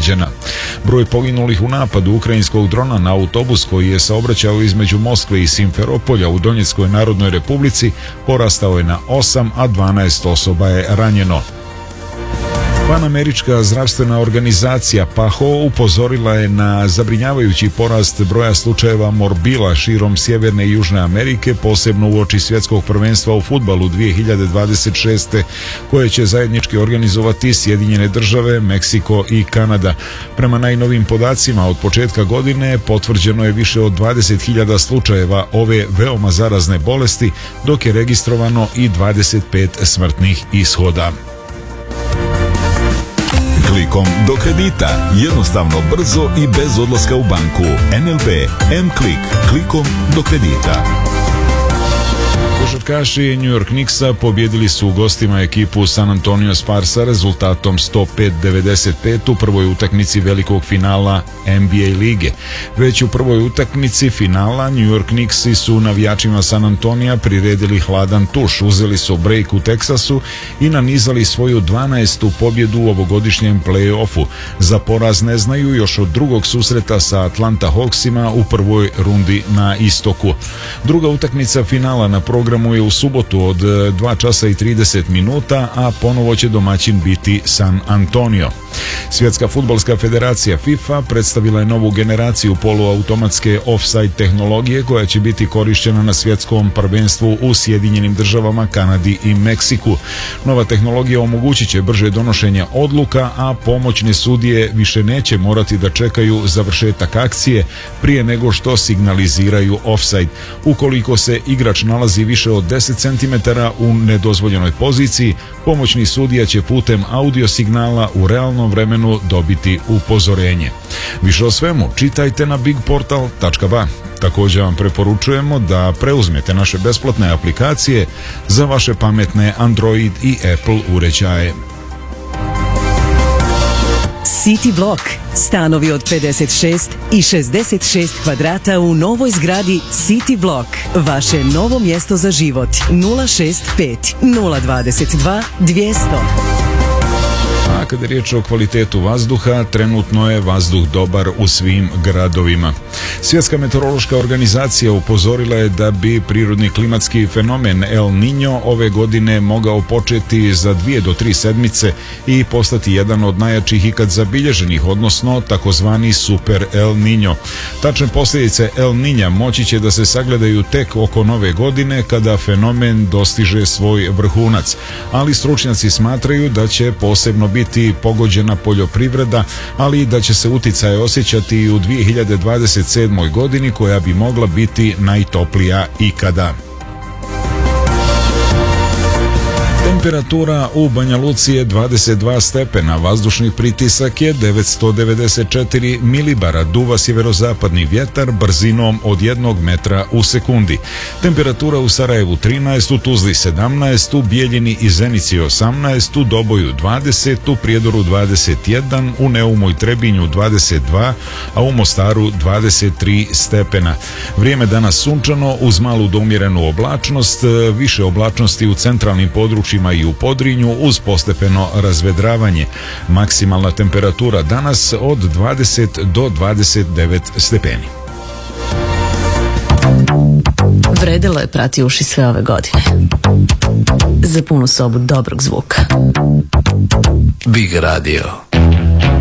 potvrđena. Broj poginulih u napadu ukrajinskog drona na autobus koji je saobraćao između Moskve i Simferopolja u Donjeckoj Narodnoj Republici porastao je na 8, a 12 osoba je ranjeno. Panamerička zdravstvena organizacija PAHO upozorila je na zabrinjavajući porast broja slučajeva morbila širom Sjeverne i Južne Amerike, posebno uoči svjetskog prvenstva u fudbalu 2026. koje će zajednički organizovati Sjedinjene Države, Meksiko i Kanada. Prema najnovim podacima od početka godine potvrđeno je više od 20.000 slučajeva ove veoma zarazne bolesti, dok je registrovano i 25 smrtnih ishoda. Klikom do kredita. Jednostavno, brzo i bez odlaska u banku. NLB M-Klik. Klikom do kredita. Košarkaši New York Knicksa pobjedili su u gostima ekipu San Antonio Sparsa rezultatom 105-95 u prvoj utakmici velikog finala NBA lige. Već u prvoj utakmici finala New York Knicksi su navijačima San Antonija priredili hladan tuš, uzeli su break u Teksasu i nanizali svoju 12. pobjedu u ovogodišnjem play-offu. Za poraz ne znaju još od drugog susreta sa Atlanta Hawksima u prvoj rundi na istoku. Druga utakmica finala na programu je u subotu od 2 časa i 30 minuta, a ponovo će domaćin biti San Antonio. Svjetska fudbalska federacija FIFA predstavila je novu generaciju poluautomatske offside tehnologije koja će biti korišćena na svjetskom prvenstvu u Sjedinjenim Državama, Kanadi i Meksiku. Nova tehnologija omogućit će brže donošenje odluka, a pomoćne sudije više neće morati da čekaju završetak akcije prije nego što signaliziraju offside. Ukoliko se igrač nalazi više od 10 cm u nedozvoljenoj poziciji, pomoćni sudija će putem audio signala u realnom vremenu dobiti upozorenje. Više o svemu čitajte na bigportal.ba. Također vam preporučujemo da preuzmete naše besplatne aplikacije za vaše pametne Android i Apple uređaje. City Block. Stanovi od 56 i 66 kvadrata u novoj zgradi City Block. Vaše novo mjesto za život. 065 022 200. A kada je riječ o kvalitetu vazduha, trenutno je vazduh dobar u svim gradovima. Svjetska meteorološka organizacija upozorila je da bi prirodni klimatski fenomen El Niño ove godine mogao početi za 2 do 3 sedmice i postati jedan od najjačih ikad zabilježenih, odnosno takozvani Super El Niño. Tačne posljedice El Niña moći će da se sagledaju tek oko nove godine kada fenomen dostiže svoj vrhunac, ali stručnjaci smatraju da će posebno biti pogođena poljoprivreda, ali i da će se uticaj osjećati i u 2027. godini koja bi mogla biti najtoplija ikada. Temperatura u Banja Luci je 22 stepena, vazdušni pritisak je 994 milibara, duva sjeverozapadni vjetar brzinom od 1 metra u sekundi. Temperatura u Sarajevu 13, u Tuzli 17, u Bijeljini i Zenici 18, u Doboju 20, u Prijedoru 21, u Neumu i Trebinju 22, a u Mostaru 23 stepena. Vrijeme danas sunčano uz malu do umjerenu oblačnost, više oblačnosti u centralnim područjima i u Podrinju uz postepeno razvedravanje. Maksimalna temperatura danas od 20 do 29 stepeni. Vredelo je prati uši sve ove godine. Za punu sobu dobrog zvuka. Big Radio.